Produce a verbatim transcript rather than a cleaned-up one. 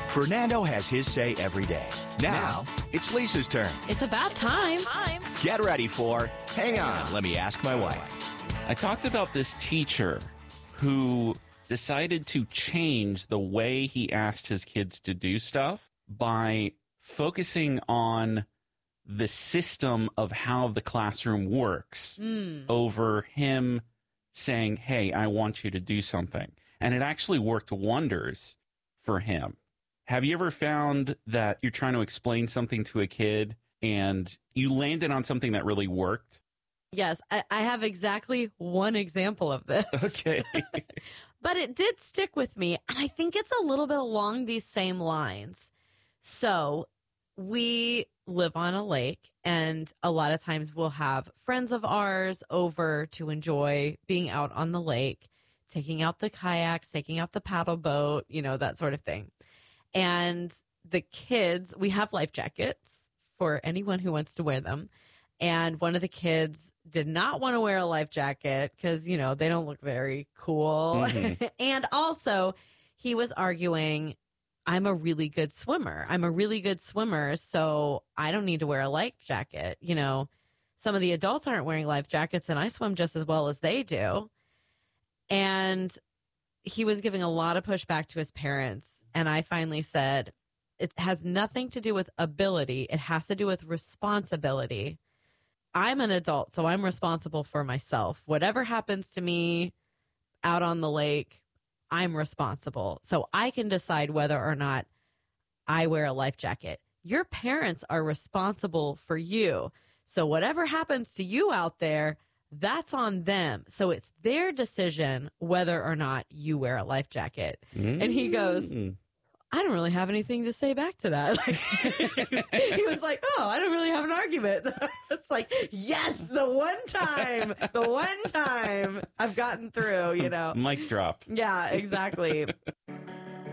Fernando has his say every day. Now, it's Lisa's turn. It's about time. Time. Get ready for Hang On, Let Me Ask My Wife. I talked about this teacher who decided to change the way he asked his kids to do stuff by focusing on the system of how the classroom works Mm. over him saying, hey, I want you to do something. And it actually worked wonders for him. Have you ever found that you're trying to explain something to a kid and you landed on something that really worked? Yes, I, I have exactly one example of this. Okay. But it did stick with me. And I think it's a little bit along these same lines. So we live on a lake, and a lot of times we'll have friends of ours over to enjoy being out on the lake, taking out the kayaks, taking out the paddle boat, you know, that sort of thing. And the kids, we have life jackets for anyone who wants to wear them. And one of the kids did not want to wear a life jacket because, you know, they don't look very cool. Mm-hmm. And also, he was arguing, I'm a really good swimmer. I'm a really good swimmer, so I don't need to wear a life jacket. You know, some of the adults aren't wearing life jackets, and I swim just as well as they do. And he was giving a lot of pushback to his parents. And I finally said, it has nothing to do with ability. It has to do with responsibility. I'm an adult, so I'm responsible for myself. Whatever happens to me out on the lake, I'm responsible. So I can decide whether or not I wear a life jacket. Your parents are responsible for you. So whatever happens to you out there, that's on them. So it's their decision whether or not you wear a life jacket. Mm. And he goes, I don't really have anything to say back to that. Like, he was like, oh, I don't really have an argument. It's like, yes, the one time, the one time I've gotten through, you know. Mic drop. Yeah, exactly.